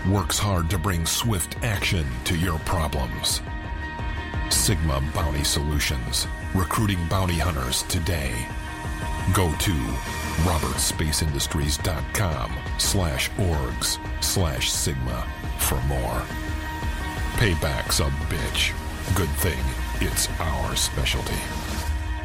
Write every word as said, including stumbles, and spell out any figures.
works hard to bring swift action to your problems. Sigma Bounty Solutions, recruiting bounty hunters today. Go to robertspaceindustries.com slash orgs slash sigma for more. Payback's a bitch. Good thing it's our specialty.